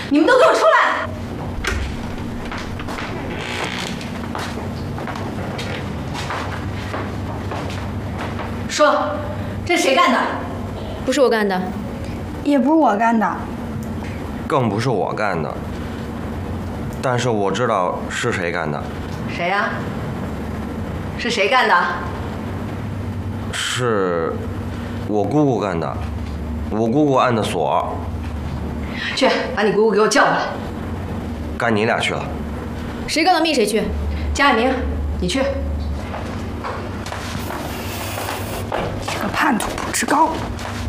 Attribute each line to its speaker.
Speaker 1: 你们都给我出来！说，这是谁干的？
Speaker 2: 不是我干的，
Speaker 3: 也不是我干的，
Speaker 4: 更不是我干的。但是我知道是谁干的。
Speaker 1: 谁呀？是谁干的？
Speaker 4: 是我姑姑干的，我姑姑按的锁。
Speaker 1: 去，把你姑姑给我叫过来。
Speaker 4: 该你俩去了。
Speaker 2: 谁告的密谁去。
Speaker 1: 江海明，你去。
Speaker 3: 这个叛徒不知高。